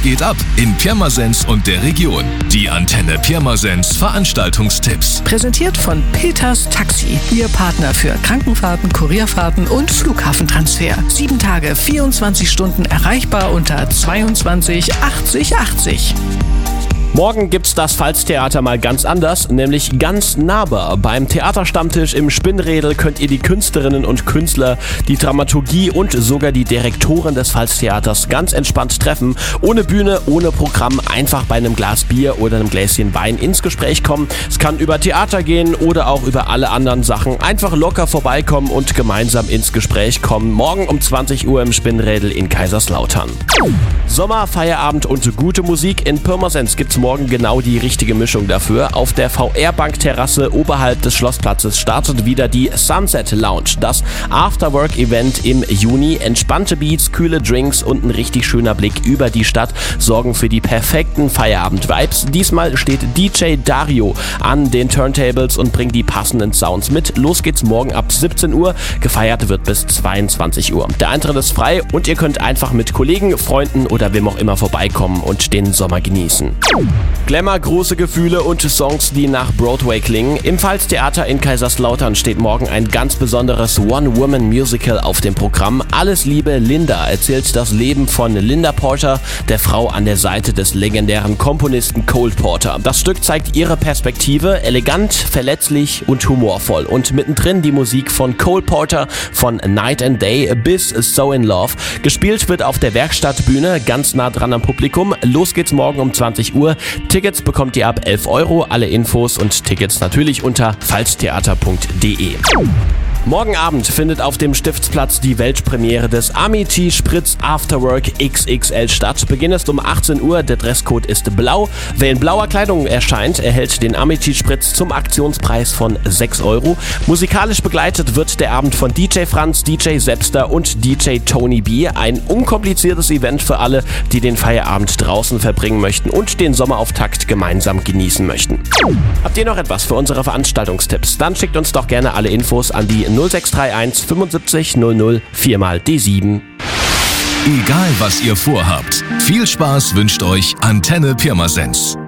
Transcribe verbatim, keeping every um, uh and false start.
geht ab in Pirmasens und der Region? Die Antenne Pirmasens Veranstaltungstipps. Präsentiert von Peters Taxi. Ihr Partner für Krankenfahrten, Kurierfahrten und Flughafentransfer. Sieben Tage, vierundzwanzig Stunden erreichbar unter zweiundzwanzig achtzig achtzig. Morgen gibt's das Pfalztheater mal ganz anders, nämlich ganz nahbar. Beim Theaterstammtisch im Spinnrädel könnt ihr die Künstlerinnen und Künstler, die Dramaturgie und sogar die Direktoren des Pfalztheaters ganz entspannt treffen. Ohne Bühne, ohne Programm, einfach bei einem Glas Bier oder einem Gläschen Wein ins Gespräch kommen. Es kann über Theater gehen oder auch über alle anderen Sachen. Einfach locker vorbeikommen und gemeinsam ins Gespräch kommen. Morgen um zwanzig Uhr im Spinnrädel in Kaiserslautern. Sommer, Feierabend und gute Musik in Pirmasens gibt's morgen genau die richtige Mischung dafür. Auf der V R-Bank-Terrasse oberhalb des Schlossplatzes startet wieder die Sunset Lounge. Das Afterwork-Event im Juni. Entspannte Beats, kühle Drinks und ein richtig schöner Blick über die Stadt sorgen für die perfekten Feierabend-Vibes. Diesmal steht D J Dario an den Turntables und bringt die passenden Sounds mit. Los geht's morgen ab siebzehn Uhr. Gefeiert wird bis zweiundzwanzig Uhr. Der Eintritt ist frei und ihr könnt einfach mit Kollegen, Freunden oder wem auch immer vorbeikommen und den Sommer genießen. Glamour, große Gefühle und Songs, die nach Broadway klingen. Im Pfalztheater in Kaiserslautern steht morgen ein ganz besonderes One-Woman-Musical auf dem Programm. Alles Liebe, Linda erzählt das Leben von Linda Porter, der Frau an der Seite des legendären Komponisten Cole Porter. Das Stück zeigt ihre Perspektive, elegant, verletzlich und humorvoll. Und mittendrin die Musik von Cole Porter von Night and Day bis So in Love. Gespielt wird auf der Werkstattbühne, ganz nah dran am Publikum. Los geht's morgen um zwanzig Uhr. Tickets bekommt ihr ab elf Euro. Alle Infos und Tickets natürlich unter pfalztheater punkt de. Morgen Abend findet auf dem Stiftsplatz die Weltpremiere des Amity Spritz Afterwork X X L statt. Beginn ist um achtzehn Uhr, der Dresscode ist blau. Wer in blauer Kleidung erscheint, erhält den Amity Spritz zum Aktionspreis von sechs Euro. Musikalisch begleitet wird der Abend von D J Franz, D J Sepster und D J Tony B. Ein unkompliziertes Event für alle, die den Feierabend draußen verbringen möchten und den Sommerauftakt gemeinsam genießen möchten. Habt ihr noch etwas für unsere Veranstaltungstipps? Dann schickt uns doch gerne alle Infos an die null sechs drei eins fünfundsiebzig null null vier mal D sieben. Egal was ihr vorhabt, viel Spaß wünscht euch Antenne Pirmasens.